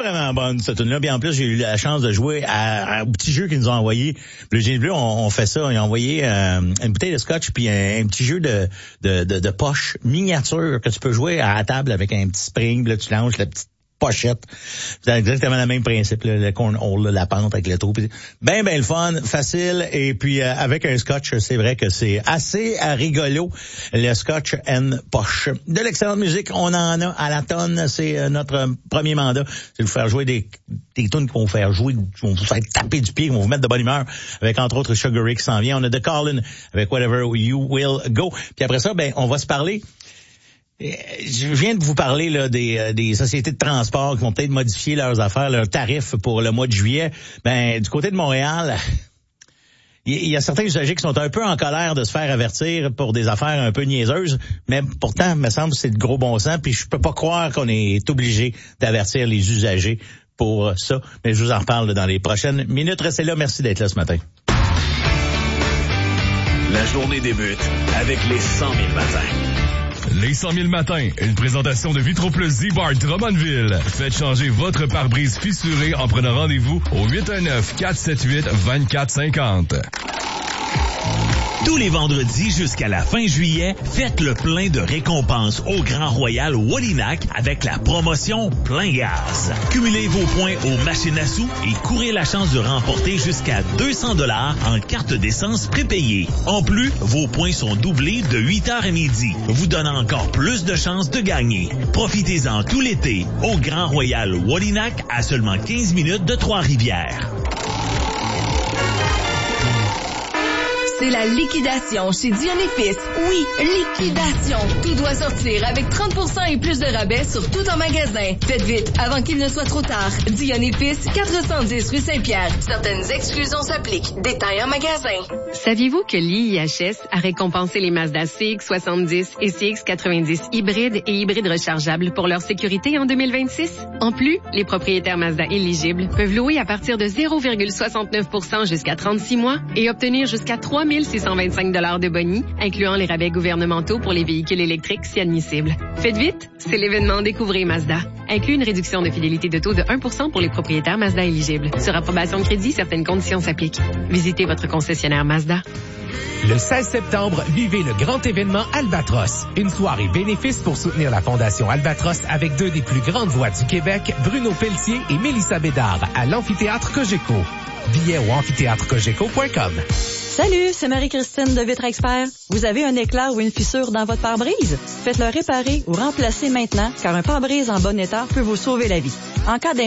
vraiment bonne, cette tune-là. Puis en plus, j'ai eu la chance de jouer au petit jeu qu'ils nous ont envoyé. Le Génie Bleu, on fait ça. Ils ont envoyé une bouteille de scotch puis un petit jeu de poche miniature que tu peux jouer à la table avec un petit spring. Là, tu lances la petite pochette. C'est exactement le même principe, là, le cornhole, la pente avec le trou. Ben le fun, facile. Et puis avec un scotch, c'est vrai que c'est assez rigolo. Le scotch and poche. De l'excellente musique, on en a à la tonne. C'est notre premier mandat. C'est de vous faire jouer des tunes qui vont vous faire jouer, qui vont vous faire taper du pied, qui vont vous mettre de bonne humeur. Avec entre autres Sugar Ray qui s'en vient. On a The Callin avec Whatever You Will Go. Puis après ça, on va se parler. Je viens de vous parler là des sociétés de transport qui vont peut-être modifier leurs affaires, leurs tarifs pour le mois de juillet. Du côté de Montréal, il y a certains usagers qui sont un peu en colère de se faire avertir pour des affaires un peu niaiseuses, mais pourtant, me semble que c'est de gros bon sens, puis je peux pas croire qu'on est obligé d'avertir les usagers pour ça. Mais je vous en reparle dans les prochaines minutes. Restez là, merci d'être là ce matin. La journée débute avec les 100 000 matins. Les 100 000 matins, une présentation de Vitroplus Z-Bar Drummondville. Faites changer votre pare-brise fissuré en prenant rendez-vous au 819-478-2450. Tous les vendredis jusqu'à la fin juillet, faites le plein de récompenses au Grand Royal Wallinac avec la promotion Plein Gaz. Cumulez vos points aux machines à sous et courez la chance de remporter jusqu'à 200 $ en carte d'essence prépayée. En plus, vos points sont doublés de 8h à midi, vous donnant encore plus de chances de gagner. Profitez-en tout l'été au Grand Royal Wallinac à seulement 15 minutes de Trois-Rivières. C'est la liquidation chez Dion & Fils. Oui, liquidation. Tout doit sortir avec 30% et plus de rabais sur tout en magasin. Faites vite avant qu'il ne soit trop tard. Dion & Fils, 410 rue Saint-Pierre. Certaines exclusions s'appliquent. Détails en magasin. Saviez-vous que l'IIHS a récompensé les Mazda CX-70 et CX-90 hybrides et hybrides rechargeables pour leur sécurité en 2026? En plus, les propriétaires Mazda éligibles peuvent louer à partir de 0,69% jusqu'à 36 mois et obtenir jusqu'à 3 625 $ de boni, incluant les rabais gouvernementaux pour les véhicules électriques si admissibles. Faites vite, c'est l'événement Découvrez Mazda. Inclut une réduction de fidélité de taux de 1% pour les propriétaires Mazda éligibles. Sur approbation de crédit, certaines conditions s'appliquent. Visitez votre concessionnaire Mazda. Le 16 septembre, vivez le grand événement Albatros. Une soirée bénéfice pour soutenir la Fondation Albatros avec deux des plus grandes voix du Québec, Bruno Pelletier et Mélissa Bédard, à l'Amphithéâtre Cogeco. Billets au amphitheatrecogeco.com. Salut, c'est Marie-Christine de Vitre Expert. Vous avez un éclat ou une fissure dans votre pare-brise? Faites-le réparer ou remplacer maintenant, car un pare-brise en bon état peut vous sauver la vie. En cas